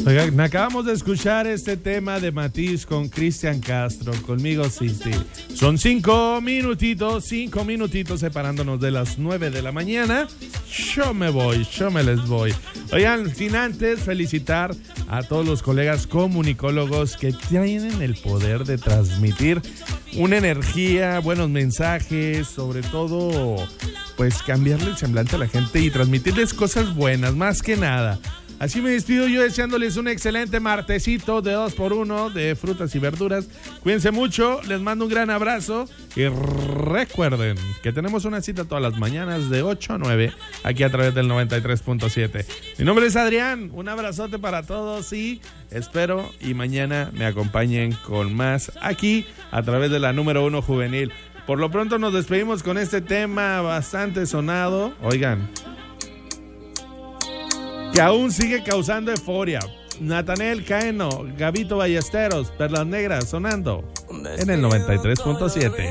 Oigan, acabamos de escuchar este tema de Matiz con Cristian Castro, conmigo Cinti. Son 5 minutitos separándonos de las 9 de la mañana. Yo me les voy. Oigan, sin antes felicitar a todos los colegas comunicólogos que tienen el poder de transmitir una energía, buenos mensajes, sobre todo, pues cambiarle el semblante a la gente y transmitirles cosas buenas, más que nada. Así me despido yo deseándoles un excelente martesito de 2x1 de frutas y verduras. Cuídense mucho, les mando un gran abrazo y recuerden que tenemos una cita todas las mañanas de 8 a 9 aquí a través del 93.7. Mi nombre es Adrián, un abrazote para todos y espero y mañana me acompañen con más aquí a través de la número 1 juvenil. Por lo pronto nos despedimos con este tema bastante sonado. Oigan, que aún sigue causando euforia. Natanael Caeno, Gabito Ballesteros, Perlas Negras sonando en el 93.7.